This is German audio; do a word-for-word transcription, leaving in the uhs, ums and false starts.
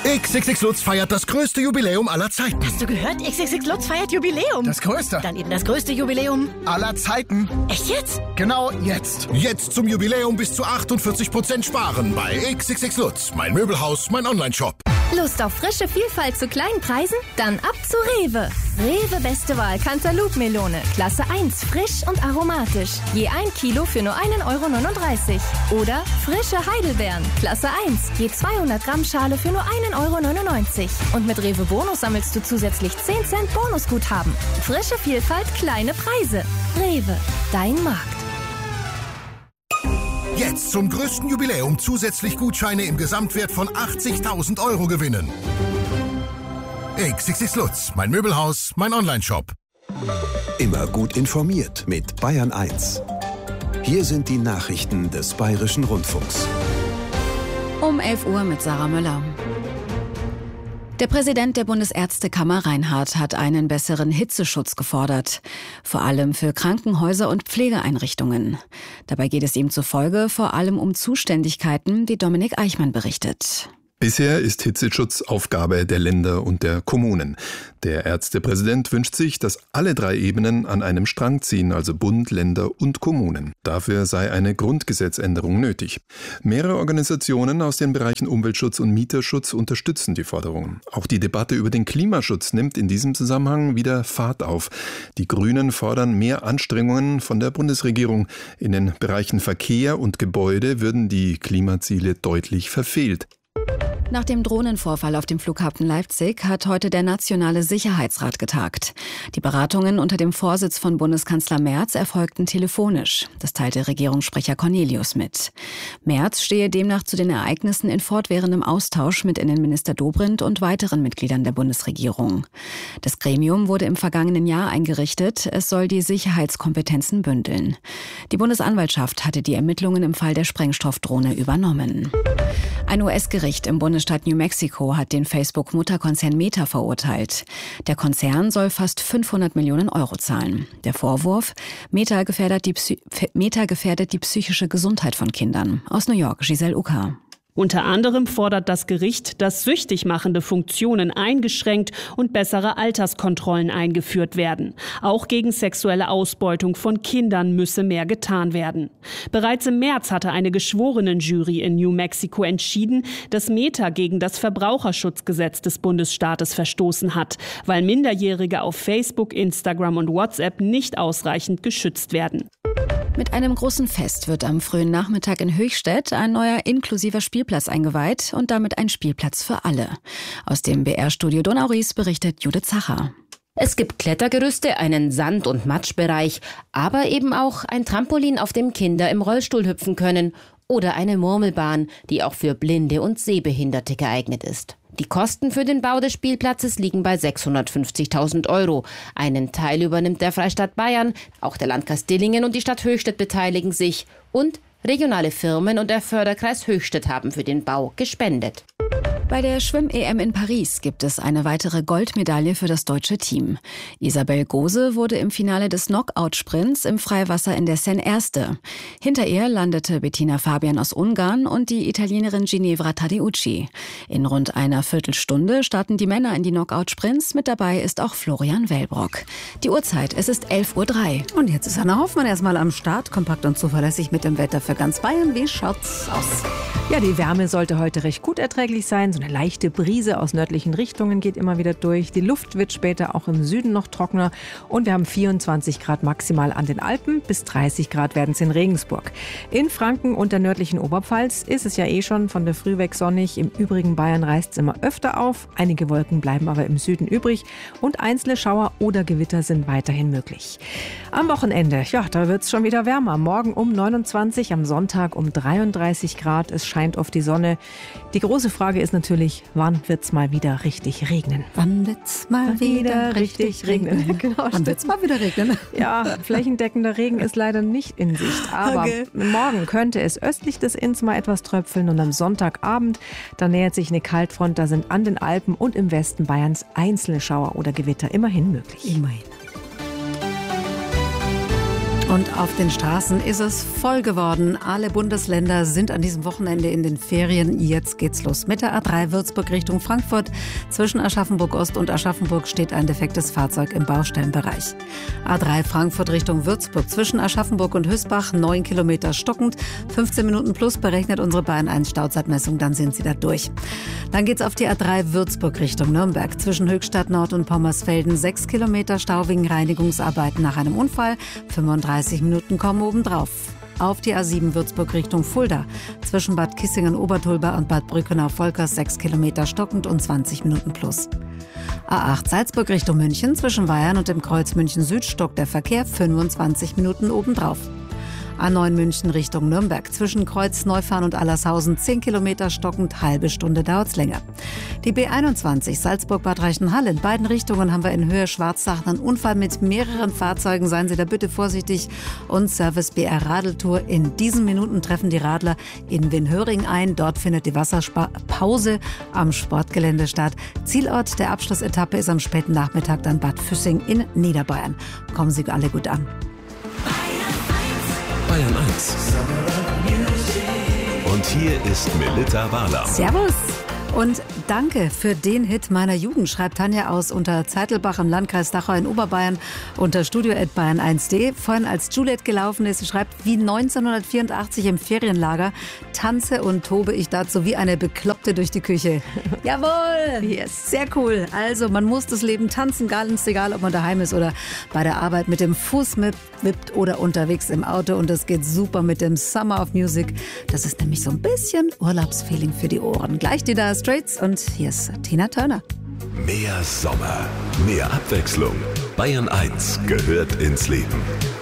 X X X Lutz feiert das größte Jubiläum aller Zeiten. Hast du gehört? X X X Lutz feiert Jubiläum. Das größte. Dann eben das größte Jubiläum aller Zeiten. Echt jetzt? Genau jetzt. Jetzt zum Jubiläum bis zu achtundvierzig Prozent sparen bei X X X Lutz. Mein Möbelhaus, mein Onlineshop. Lust auf frische Vielfalt zu kleinen Preisen? Dann ab zu Rewe. Rewe Beste Wahl Cantaloupe-Melone. Klasse eins, frisch und aromatisch. Je ein Kilo für nur einen Euro neununddreißig. Oder frische Heidelbeeren. Klasse eins, je zweihundert Gramm Schale für nur einen Euro neunundneunzig. Und mit Rewe Bonus sammelst du zusätzlich zehn Cent Bonusguthaben. Frische Vielfalt, kleine Preise. Rewe, dein Markt. Jetzt zum größten Jubiläum zusätzlich Gutscheine im Gesamtwert von achtzigtausend Euro gewinnen. X X X Lutz, mein Möbelhaus, mein Onlineshop. Immer gut informiert mit Bayern eins. Hier sind die Nachrichten des Bayerischen Rundfunks. Um elf Uhr mit Sarah Möller. Der Präsident der Bundesärztekammer Reinhardt hat einen besseren Hitzeschutz gefordert. Vor allem für Krankenhäuser und Pflegeeinrichtungen. Dabei geht es ihm zufolge vor allem um Zuständigkeiten, wie Dominik Eichmann berichtet. Bisher ist Hitzeschutz Aufgabe der Länder und der Kommunen. Der Ärztepräsident wünscht sich, dass alle drei Ebenen an einem Strang ziehen, also Bund, Länder und Kommunen. Dafür sei eine Grundgesetzänderung nötig. Mehrere Organisationen aus den Bereichen Umweltschutz und Mieterschutz unterstützen die Forderungen. Auch die Debatte über den Klimaschutz nimmt in diesem Zusammenhang wieder Fahrt auf. Die Grünen fordern mehr Anstrengungen von der Bundesregierung. In den Bereichen Verkehr und Gebäude würden die Klimaziele deutlich verfehlt. Nach dem Drohnenvorfall auf dem Flughafen Leipzig hat heute der Nationale Sicherheitsrat getagt. Die Beratungen unter dem Vorsitz von Bundeskanzler Merz erfolgten telefonisch. Das teilte Regierungssprecher Cornelius mit. Merz stehe demnach zu den Ereignissen in fortwährendem Austausch mit Innenminister Dobrindt und weiteren Mitgliedern der Bundesregierung. Das Gremium wurde im vergangenen Jahr eingerichtet. Es soll die Sicherheitskompetenzen bündeln. Die Bundesanwaltschaft hatte die Ermittlungen im Fall der Sprengstoffdrohne übernommen. Ein U S-Gericht im Bundesstaat New Mexico hat den Facebook-Mutterkonzern Meta verurteilt. Der Konzern soll fast fünfhundert Millionen Euro zahlen. Der Vorwurf: Meta gefährdet die, Psy- Meta gefährdet die psychische Gesundheit von Kindern. Aus New York, Giselle Uka. Unter anderem fordert das Gericht, dass süchtig machende Funktionen eingeschränkt und bessere Alterskontrollen eingeführt werden. Auch gegen sexuelle Ausbeutung von Kindern müsse mehr getan werden. Bereits im März hatte eine Geschworenenjury in New Mexico entschieden, dass Meta gegen das Verbraucherschutzgesetz des Bundesstaates verstoßen hat, weil Minderjährige auf Facebook, Instagram und WhatsApp nicht ausreichend geschützt werden. Mit einem großen Fest wird am frühen Nachmittag in Höchstädt ein neuer inklusiver Spielplatz eingeweiht und damit ein Spielplatz für alle. Aus dem B R-Studio Donau-Ries berichtet Judith Zacher. Es gibt Klettergerüste, einen Sand- und Matschbereich, aber eben auch ein Trampolin, auf dem Kinder im Rollstuhl hüpfen können, oder eine Murmelbahn, die auch für Blinde und Sehbehinderte geeignet ist. Die Kosten für den Bau des Spielplatzes liegen bei sechshundertfünfzigtausend Euro. Einen Teil übernimmt der Freistaat Bayern, auch der Landkreis Dillingen und die Stadt Höchstädt beteiligen sich und regionale Firmen und der Förderkreis Höchstädt haben für den Bau gespendet. Bei der Schwimm-E M in Paris gibt es eine weitere Goldmedaille für das deutsche Team. Isabel Gose wurde im Finale des Knockout-Sprints im Freiwasser in der Seine Erste. Hinter ihr landete Bettina Fabian aus Ungarn und die Italienerin Ginevra Tadeucci. In rund einer Viertelstunde starten die Männer in die Knockout-Sprints. Mit dabei ist auch Florian Wellbrock. Die Uhrzeit, es ist elf Uhr drei. Und jetzt ist Anna Hoffmann erstmal am Start, kompakt und zuverlässig mit dem Wetter für ganz Bayern. Wie schaut's aus? Ja, die Wärme sollte heute recht gut erträglich sein. So eine leichte Brise aus nördlichen Richtungen geht immer wieder durch. Die Luft wird später auch im Süden noch trockener. Und wir haben vierundzwanzig Grad maximal an den Alpen. Bis dreißig Grad werden es in Regensburg. In Franken und der nördlichen Oberpfalz ist es ja eh schon von der Früh weg sonnig. Im übrigen Bayern reißt es immer öfter auf. Einige Wolken bleiben aber im Süden übrig. Und einzelne Schauer oder Gewitter sind weiterhin möglich. Am Wochenende, ja, da wird es schon wieder wärmer. Morgen um neunundzwanzig, am Sonntag um dreiunddreißig Grad. Es scheint oft die Sonne. Die große Frage ist natürlich, wann wird es mal wieder richtig regnen? Wann wird es mal wieder richtig regnen? Genau, wann wird es mal wieder regnen? Ja, flächendeckender Regen ist leider nicht in Sicht. Aber okay. Morgen könnte es östlich des Inns mal etwas tröpfeln und am Sonntagabend, da nähert sich eine Kaltfront. Da sind an den Alpen und im Westen Bayerns einzelne Schauer oder Gewitter immerhin möglich. Immerhin. Und auf den Straßen ist es voll geworden. Alle Bundesländer sind an diesem Wochenende in den Ferien. Jetzt geht's los mit der A drei Würzburg Richtung Frankfurt. Zwischen Aschaffenburg Ost und Aschaffenburg steht ein defektes Fahrzeug im Baustellenbereich. A drei Frankfurt Richtung Würzburg. Zwischen Aschaffenburg und Hüsbach neun Kilometer stockend. fünfzehn Minuten plus berechnet unsere Bayern eins Stauzeitmessung. Dann sind sie da durch. Dann geht's auf die A drei Würzburg Richtung Nürnberg. Zwischen Höchstadt Nord und Pommersfelden sechs Kilometer Stau wegen Reinigungsarbeiten nach einem Unfall. fünfunddreißig Minuten kommen obendrauf. Auf die A sieben Würzburg Richtung Fulda. Zwischen Bad Kissingen-Obertulba und Bad Brückenau-Volkers sechs Kilometer stockend und zwanzig Minuten plus. A acht Salzburg Richtung München. Zwischen Weyern und dem Kreuz München Süd stockt der Verkehr fünfundzwanzig Minuten obendrauf. A neun München Richtung Nürnberg. Zwischen Kreuz Neufahren und Allershausen zehn Kilometer stockend, halbe Stunde dauert's länger. Die B einundzwanzig Salzburg-Bad Reichenhall. In beiden Richtungen haben wir in Höhe Schwarzach einen Unfall mit mehreren Fahrzeugen. Seien Sie da bitte vorsichtig. Und Service B R Radeltour. In diesen Minuten treffen die Radler in Winhöring ein. Dort findet die Wasserpause am Sportgelände statt. Zielort der Abschlussetappe ist am späten Nachmittag dann Bad Füssing in Niederbayern. Kommen Sie alle gut an. Bayern eins. Und hier ist Melitta Wahler. Servus. Und danke für den Hit meiner Jugend, schreibt Tanja aus unter Zeitelbach im Landkreis Dachau in Oberbayern unter studio at bayern eins punkt de. Vorhin als Juliet gelaufen ist, sie schreibt, wie neunzehnhundertvierundachtzig im Ferienlager, tanze und tobe ich dazu wie eine Bekloppte durch die Küche. Jawohl! Yes, sehr cool. Also man muss das Leben tanzen, ganz egal, ob man daheim ist oder bei der Arbeit mit dem Fuß wippt oder unterwegs im Auto. Und das geht super mit dem Summer of Music. Das ist nämlich so ein bisschen Urlaubsfeeling für die Ohren. Gleich die da Straits und hier ist Tina Turner. Mehr Sommer, mehr Abwechslung. Bayern eins gehört ins Leben.